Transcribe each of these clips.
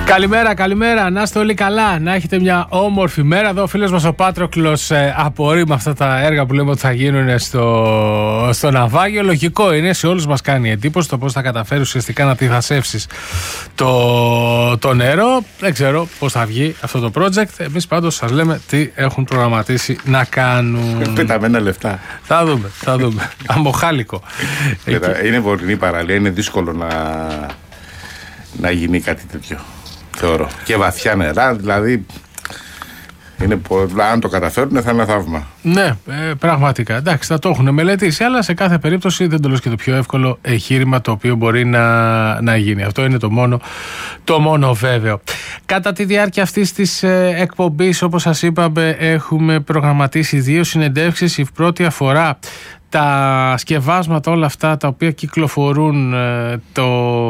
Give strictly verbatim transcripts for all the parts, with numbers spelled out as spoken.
Καλημέρα, καλημέρα. Να είστε όλοι καλά. Να έχετε μια όμορφη μέρα. Εδώ ο φίλος μας ο Πάτροκλος ε, απορεί με αυτά τα έργα που λέμε ότι θα γίνουν στο, στο ναυάγιο. Λογικό είναι, σε όλους μας κάνει εντύπωση το πώς θα καταφέρει ουσιαστικά να τυθασεύσεις το, το νερό. Δεν ξέρω πώς θα βγει αυτό το project. Εμείς πάντως σας λέμε τι έχουν προγραμματίσει να κάνουν. Πεταμένα λεφτά. Θα δούμε, θα δούμε. Αμποχάλικο. Είναι βορεινή παραλία, είναι δύσκολο να, να γίνει κάτι τέτοιο. Θεωρώ. Και βαθιά νερά, δηλαδή είναι, αν το καταφέρουν θα είναι θαύμα. Ναι, ε, πραγματικά. Εντάξει, θα το έχουν μελετήσει, αλλά σε κάθε περίπτωση δεν το λέω και το πιο εύκολο εγχείρημα το οποίο μπορεί να, να γίνει. Αυτό είναι το μόνο, το μόνο βέβαιο. Κατά τη διάρκεια αυτής της ε, εκπομπής, όπως σας είπαμε, έχουμε προγραμματίσει δύο συνεντεύξεις. Η πρώτη αφορά τα σκευάσματα όλα αυτά τα οποία κυκλοφορούν ε, το...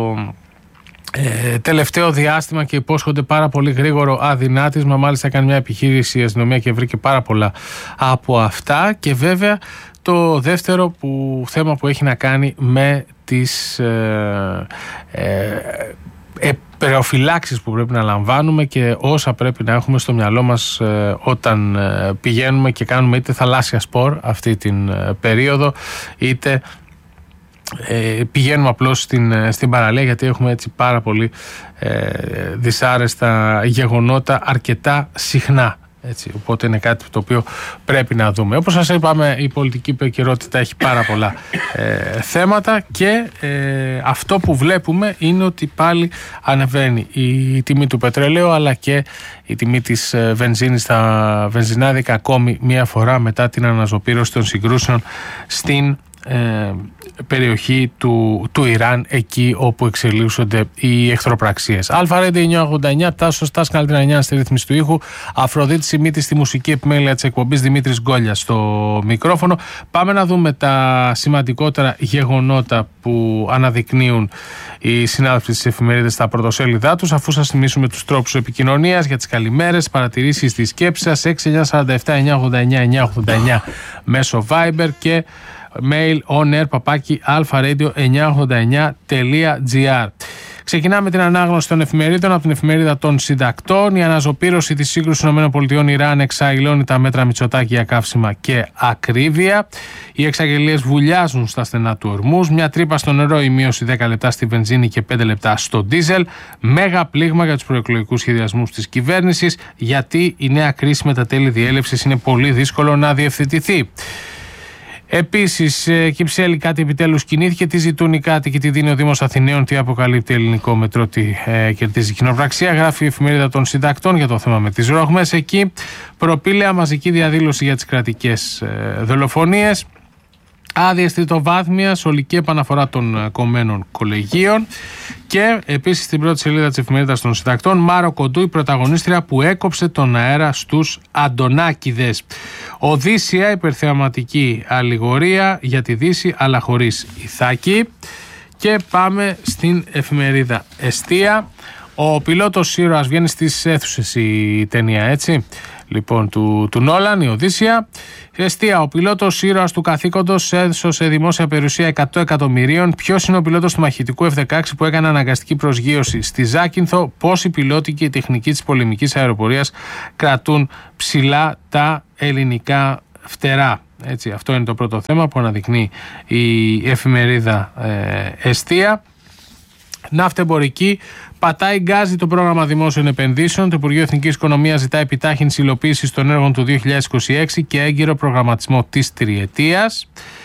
Ε, τελευταίο διάστημα και υπόσχονται πάρα πολύ γρήγορο αδυνάτισμα. Μάλιστα έκανε μια επιχείρηση η αστυνομία και βρήκε πάρα πολλά από αυτά. Και βέβαια το δεύτερο που, θέμα που έχει να κάνει με τις ε, ε, προφυλάξεις που πρέπει να λαμβάνουμε και όσα πρέπει να έχουμε στο μυαλό μας ε, όταν ε, πηγαίνουμε και κάνουμε είτε θαλάσσια σπορ αυτή την ε, περίοδο, είτε Ε, πηγαίνουμε απλώς στην, στην παραλία, γιατί έχουμε έτσι πάρα πολύ ε, δυσάρεστα γεγονότα αρκετά συχνά, έτσι. Οπότε είναι κάτι το οποίο πρέπει να δούμε. Όπως σας είπαμε, η πολιτική επικαιρότητα έχει πάρα πολλά ε, θέματα και ε, αυτό που βλέπουμε είναι ότι πάλι ανεβαίνει η τιμή του πετρελαίου, αλλά και η τιμή της ε, βενζίνης στα βενζινάδικα ακόμη μία φορά μετά την αναζωπήρωση των συγκρούσεων στην Ε, περιοχή του, του Ιράν, εκεί όπου εξελίσσονται οι εχθροπραξίες. Αλφα-Ρέντι εννιακόσια ογδόντα εννιά, Τάσος Στάς Καλτρινανιά στη ρύθμιση του ήχου, Αφροδίτη Σιμίτη στη μουσική επιμέλεια της εκπομπής, Δημήτρης Γκόλιας στο μικρόφωνο. Πάμε να δούμε τα σημαντικότερα γεγονότα που αναδεικνύουν οι συνάδελφοι της εφημερίδας στα πρωτοσέλιδά τους, αφού σας θυμίσουμε τους τρόπους επικοινωνίας για τις καλημέρες, παρατηρήσεις, τις σκέψεις σας. Έξι εννιά σαράντα επτά εννιακόσια ογδόντα εννιά εννιακόσια ογδόντα εννιά μέσω Viber και mail on air παπάκι αλφα-radio εννιακόσια ογδόντα εννιά τελεία τζι άρ. Ξεκινάμε την ανάγνωση των εφημερίδων από την εφημερίδα των συντακτών. Η αναζωπήρωση της σύγκρουσης ΗΠΑ-Ιράν εξαγγελώνει τα μέτρα Μητσοτάκη για καύσιμα και ακρίβεια. Οι εξαγγελίες βουλιάζουν στα στενά του Ορμούζ. Μια τρύπα στο νερό, η μείωση δέκα λεπτά στη βενζίνη και πέντε λεπτά στο ντίζελ. Μέγα πλήγμα για τους προεκλογικούς σχεδιασμούς της κυβέρνησης, γιατί η νέα κρίση με τα τέλη διέλευσης είναι πολύ δύσκολο να διευθετηθεί. Επίσης, Κυψέλη, κάτι επιτέλους κινήθηκε. Τι ζητούν οι κάτοικοι, τι δίνει ο Δήμος Αθηναίων, τι αποκαλύπτει ελληνικό μετρό, τι ε, κερδίζει κοινοπραξία. Γράφει η εφημερίδα των συντακτών για το θέμα με τις ρογμές. Εκεί προπήλαια μαζική διαδήλωση για τις κρατικές ε, δολοφονίες. Άδειες τριτοβάθμιας, ολική επαναφορά των κομμένων κολεγίων. Και επίσης στην πρώτη σελίδα της εφημερίδας των συντακτών, Μάρο Κοντού, η πρωταγωνίστρια που έκοψε τον αέρα στους Αντωνάκηδες. Οδύσσια, υπερθεαματική αλληγορία για τη Δύση, αλλά χωρίς Ιθάκη. Και πάμε στην εφημερίδα Εστία. Ο πιλότος ήρωας, βγαίνει στις αίθουσες η ταινία, έτσι, λοιπόν, του, του Νόλαν, η Οδύσσια. Εστία, ο πιλότος ήρωας του καθήκοντος έσωσε δημόσια περιουσία εκατό εκατομμυρίων. Ποιος είναι ο πιλότος του μαχητικού εφ δεκαέξι που έκανε αναγκαστική προσγείωση στη Ζάκυνθο? Πώς οι πιλότοι και η τεχνική της πολεμικής αεροπορίας κρατούν ψηλά τα ελληνικά φτερά? Έτσι, αυτό είναι το πρώτο θέμα που αναδεικνύει η εφημερίδα ε, Εστία. Ναυτεμπορική, πατάει γκάζι το πρόγραμμα δημόσιων επενδύσεων. Το Υπουργείο Εθνικής Οικονομίας ζητά επιτάχυνση υλοποίησης των έργων του δύο χιλιάδες είκοσι έξι και έγκυρο προγραμματισμό της τριετίας.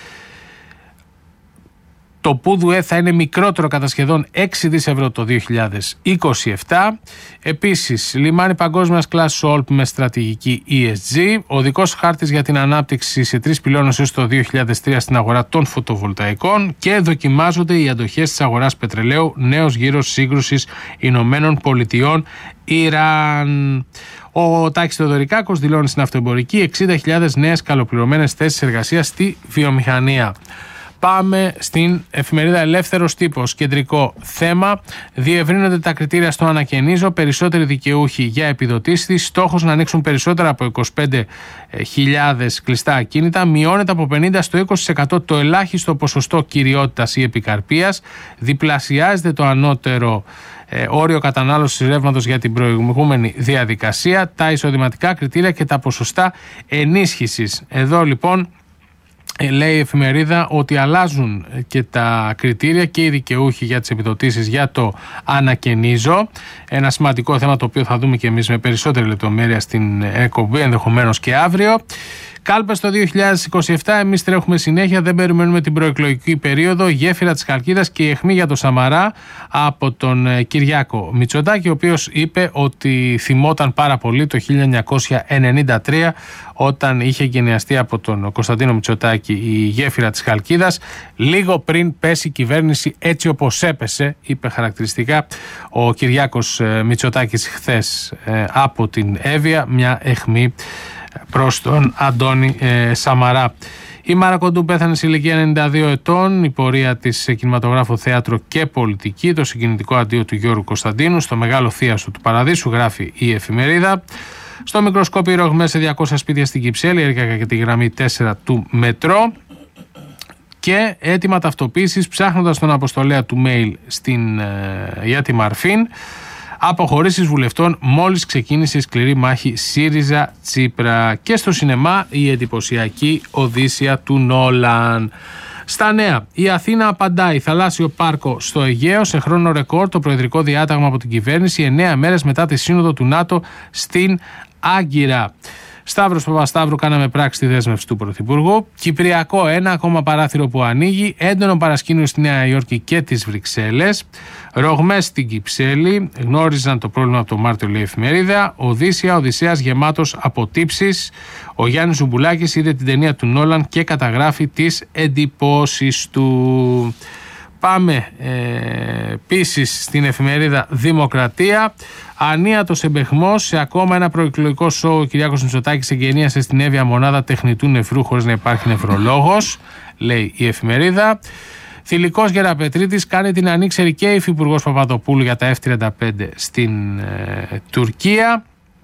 Το ΠΟΥΔΟΕ θα είναι μικρότερο κατά σχεδόν έξι δισεκατομμύρια ευρώ το δύο χιλιάδες είκοσι επτά. Επίσης, λιμάνι παγκόσμιας κλάσης ΟΛΠ με στρατηγική ι ες τζι. Οδικός χάρτης για την ανάπτυξη σε τρεις πυλώνες έως το δύο χιλιάδες τρία στην αγορά των φωτοβολταϊκών. Και δοκιμάζονται οι αντοχές της αγοράς πετρελαίου. Νέος γύρος σύγκρουσης Ηνωμένων Πολιτειών Ιράν. Ο Τάκης Θεοδωρικάκος δηλώνει στην Ναυτεμπορική εξήντα χιλιάδες νέες καλοπληρωμένες θέσεις εργασίας στη βιομηχανία. Πάμε στην εφημερίδα Ελεύθερος Τύπος. Κεντρικό θέμα. Διευρύνονται τα κριτήρια στο ανακαινίζω. Περισσότεροι δικαιούχοι για επιδοτήσεις. Στόχος να ανοίξουν περισσότερα από είκοσι πέντε χιλιάδες κλειστά ακίνητα. Μειώνεται από πενήντα στο είκοσι τοις εκατό το ελάχιστο ποσοστό κυριότητας ή επικαρπίας. Διπλασιάζεται το ανώτερο ε, όριο κατανάλωσης ρεύματος για την προηγούμενη διαδικασία, τα εισοδηματικά κριτήρια και τα ποσοστά ενίσχυσης. Εδώ λοιπόν λέει η εφημερίδα ότι αλλάζουν και τα κριτήρια και οι δικαιούχοι για τις επιδοτήσεις για το ανακαινίζω. Ένα σημαντικό θέμα το οποίο θα δούμε και εμείς με περισσότερη λεπτομέρεια στην εκπομπή, ενδεχομένως και αύριο. Κάλπες το δύο χιλιάδες είκοσι επτά, εμείς τρέχουμε συνέχεια, δεν περιμένουμε την προεκλογική περίοδο. Γέφυρα της Χαλκίδας και η αιχμή για το Σαμαρά από τον Κυριάκο Μητσοτάκη, ο οποίος είπε ότι θυμόταν πάρα πολύ το χίλια εννιακόσια ενενήντα τρία όταν είχε γενεαστεί από τον Κωνσταντίνο Μητσοτάκη η γέφυρα της Χαλκίδας, λίγο πριν πέσει η κυβέρνηση έτσι όπως έπεσε, είπε χαρακτηριστικά ο Κυριάκος Μητσοτάκης χθες από την Εύβοια, μια αιχμή προς τον Αντώνη ε, Σαμαρά. Η Μάρα Κοντού πέθανε σε ηλικία ενενήντα δύο ετών. Η πορεία της κινηματογράφου, θέατρο και πολιτική. Το συγκινητικό αντίο του Γιώργου Κωνσταντίνου στο μεγάλο θίασο του Παραδείσου, γράφει η εφημερίδα. Στο μικροσκόπιο οι ρογμές σε διακόσια σπίτια στην Κυψέλη, έρικα και τη γραμμή τέσσερα του μετρό. Και έτοιμα ταυτοποίησης ψάχνοντας τον αποστολέα του mail στην, ε, για τη Μαρφίν. Αποχωρήσεις βουλευτών μόλις ξεκίνησε η σκληρή μάχη ΣΥΡΙΖΑ Τσίπρα. Και στο σινεμά η εντυπωσιακή Οδύσσεια του Νόλαν. Στα νέα, η Αθήνα απαντάει. Θαλάσσιο πάρκο στο Αιγαίο σε χρόνο ρεκόρ, το προεδρικό διάταγμα από την κυβέρνηση εννέα μέρες μετά τη σύνοδο του ΝΑΤΟ στην Άγκυρα. Σταύρος Παπασταύρου, κάναμε πράξη τη δέσμευση του Πρωθυπουργού. Κυπριακό, ένα ακόμα παράθυρο που ανοίγει. Έντονο παρασκήνιο στη Νέα Υόρκη και τις Βρυξέλλες. Ρογμές στην Κυψέλη. Γνώριζαν το πρόβλημα από το Μάρτιο, λέει η εφημερίδα. Οδύσσια, Οδυσσέας γεμάτος από τύψεις. Ο Γιάννης Ζουμπουλάκης είδε την ταινία του Νόλαν και καταγράφει τις εντυπώσεις του. Πάμε ε, επίσης στην εφημερίδα Δημοκρατία. Ανίατος εμπαιχμός σε ακόμα ένα προεκλογικό σόου. Ο Κυριάκος Μητσοτάκης εγγενίασε στην Εύβοια μονάδα τεχνητού νεφρού χωρίς να υπάρχει νεφρολόγος, λέει η εφημερίδα. Θηλυκός Γεραπετρίτης κάνει την ανήξερη και η υφυπουργός Παπαδοπούλου για τα εφ τριάντα πέντε στην ε, Τουρκία.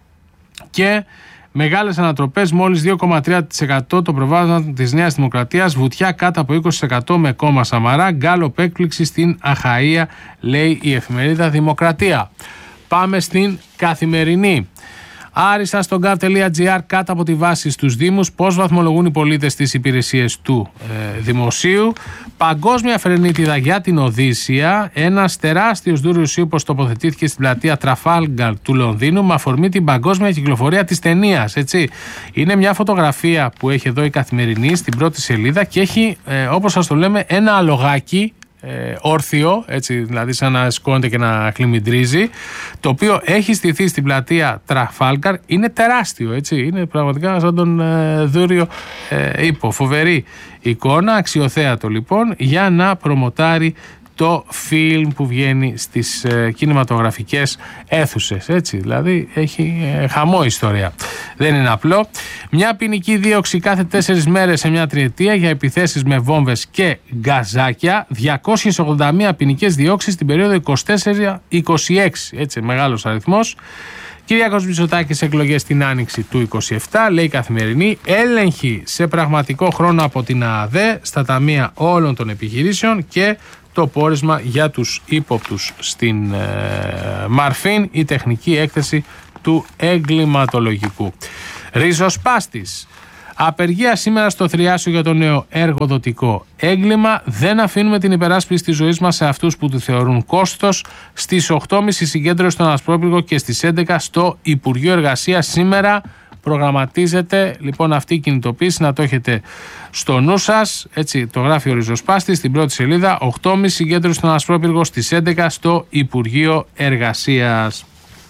Και μεγάλες ανατροπές, μόλις δύο κόμμα τρία τοις εκατό το προβάδισμα της Νέας Δημοκρατίας, βουτιά κάτω από είκοσι τοις εκατό με κόμμα Σαμαρά, γκάλοπ έκπληξη στην Αχαΐα, λέει η εφημερίδα Δημοκρατία. Πάμε στην Καθημερινή. Άριστα στο gov.gr, κάτω από τη βάση στους Δήμους, πώς βαθμολογούν οι πολίτες τις υπηρεσίες του ε, δημοσίου. Παγκόσμια φρενίτιδα για την Οδύσσια. Ένας τεράστιος δούριος ύπος τοποθετήθηκε στην πλατεία Τραφάλγκαρ του Λονδίνου με αφορμή την παγκόσμια κυκλοφορία της ταινίας. Έτσι. Είναι μια φωτογραφία που έχει εδώ η Καθημερινή στην πρώτη σελίδα και έχει, ε, όπως σας το λέμε, ένα αλογάκι. Ε, όρθιο, έτσι, δηλαδή σαν να σκόνεται και να χλιμιντρίζει, το οποίο έχει στηθεί στην πλατεία Τραφάλγκαρ. Είναι τεράστιο, έτσι, είναι πραγματικά σαν τον ε, δούριο ε, ύπο. Φοβερή εικόνα, αξιοθέατο λοιπόν, για να προμοτάρει το φιλμ που βγαίνει στις ε, κινηματογραφικές αίθουσες, έτσι, δηλαδή έχει ε, χαμό ιστορία. Δεν είναι απλό. Μια ποινική δίωξη κάθε τέσσερις μέρες σε μια τριετία για επιθέσεις με βόμβες και γκαζάκια. διακόσιες ογδόντα μία ποινικές διώξεις την περίοδο είκοσι τέσσερα είκοσι έξι, έτσι, μεγάλος αριθμός. Κυριάκος Μητσοτάκης εκλογές την άνοιξη του είκοσι επτά, λέει η Καθημερινή. Έλεγχη σε πραγματικό χρόνο από την ΑΑΔΕ στα ταμεία όλων των επιχειρήσεων και το πόρισμα για τους ύποπτους στην ε, Μαρφίν, η τεχνική έκθεση του εγκληματολογικού. Ριζοσπάστης. Απεργία σήμερα στο Θριάσιο για το νέο εργοδοτικό έγκλημα. Δεν αφήνουμε την υπεράσπιση της ζωής μας σε αυτούς που τη θεωρούν κόστος. Στις οκτώ και μισή συγκέντρωση στον Ασπρόπυργο και στις έντεκα στο Υπουργείο Εργασίας. Σήμερα προγραμματίζεται λοιπόν αυτή η κινητοποίηση, να το έχετε στο νου σας. Έτσι το γράφει ο Ριζοσπάστης στην πρώτη σελίδα. οκτώ και μισή συγκέντρωση στον Ασπρόπυργο, στις έντεκα στο Υπουργείο Εργασίας.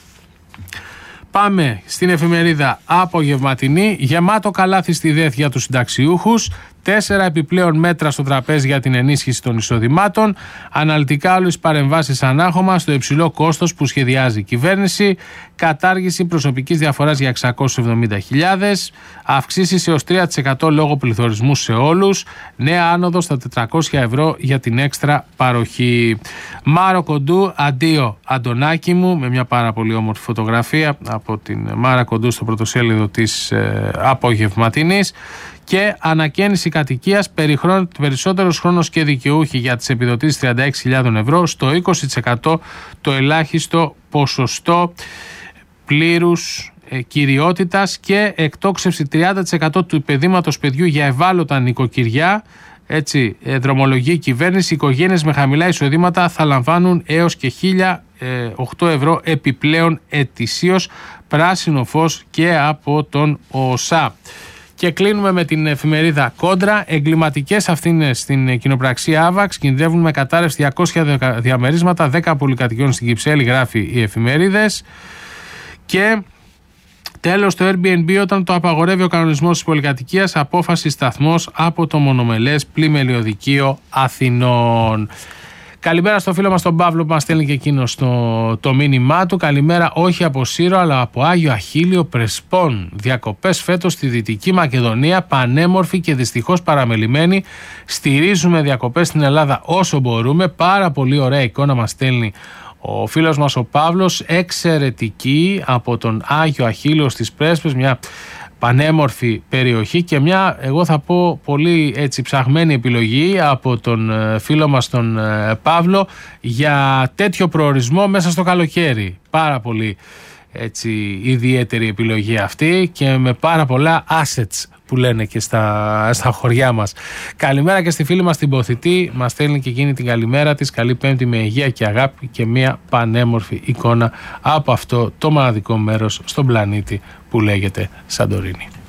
Πάμε στην εφημερίδα Απογευματινή. Γεμάτο καλάθι στη ΔΕΘ για τους συνταξιούχους. Τέσσερα επιπλέον μέτρα στο τραπέζι για την ενίσχυση των εισοδημάτων. Αναλυτικά όλες τις παρεμβάσεις ανάχωμα στο υψηλό κόστος που σχεδιάζει η κυβέρνηση. Κατάργηση προσωπικής διαφοράς για εξακόσιες εβδομήντα χιλιάδες. Αυξήσεις έως τρία τοις εκατό λόγω πληθωρισμού σε όλους. Νέα άνοδο στα τετρακόσια ευρώ για την έξτρα παροχή. Μάρο Κοντού, αντίο Αντωνάκη μου, με μια πάρα πολύ όμορφη φωτογραφία από την Μάρα Κοντού στο πρωτοσέλιδο της ε, Απογευματινής. και ανακαίνιση κατοικίας, περισσότερος χρόνος και δικαιούχοι για τις επιδοτήσεις τριάντα έξι χιλιάδες ευρώ, στο είκοσι τοις εκατό το ελάχιστο ποσοστό πλήρους ε, κυριότητας και εκτόξευση τριάντα τοις εκατό του υπεδήματος παιδιού για ευάλωτα νοικοκυριά. Έτσι, ε, δρομολογεί η κυβέρνηση, οι οικογένειες με χαμηλά εισοδήματα θα λαμβάνουν έως και χίλια οκτώ ευρώ επιπλέον ετησίως, πράσινο φως και από τον ΟΣΑ. Και κλείνουμε με την εφημερίδα Κόντρα. Εγκληματικές αυτήνες στην κοινοπραξία Άβαξ κινδυνεύουν με κατάρρευση διακόσια διαμερίσματα, δέκα πολυκατοικιών στην Κυψέλη, γράφει οι εφημερίδες. Και τέλος, το Airbnb όταν το απαγορεύει ο κανονισμός της πολυκατοικίας, απόφαση σταθμός από το μονομελές πλημελιωδικείο Αθηνών. Καλημέρα στο φίλο μας τον Παύλο που μας στέλνει και εκείνο το, το μήνυμά του. Καλημέρα όχι από Σύρο αλλά από Άγιο Αχίλιο Πρεσπών. Διακοπές φέτος στη Δυτική Μακεδονία, πανέμορφη και δυστυχώς παραμελημένη. Στηρίζουμε διακοπές στην Ελλάδα όσο μπορούμε. Πάρα πολύ ωραία εικόνα μας στέλνει ο φίλος μας ο Παύλος, εξαιρετική από τον Άγιο Αχίλιο στις Πρέσπες, μια πανέμορφη περιοχή και μια, εγώ θα πω, πολύ έτσι ψαχμένη επιλογή από τον φίλο μας τον Παύλο για τέτοιο προορισμό μέσα στο καλοκαίρι. Πάρα πολύ έτσι ιδιαίτερη επιλογή αυτή και με πάρα πολλά assets που λένε και στα, στα χωριά μας. Καλημέρα και στη φίλη μας την Ποθητή, μας στέλνει και εκείνη την καλημέρα της. Καλή Πέμπτη με υγεία και αγάπη και μια πανέμορφη εικόνα από αυτό το μοναδικό μέρος στον πλανήτη που λέγεται Σαντορίνη.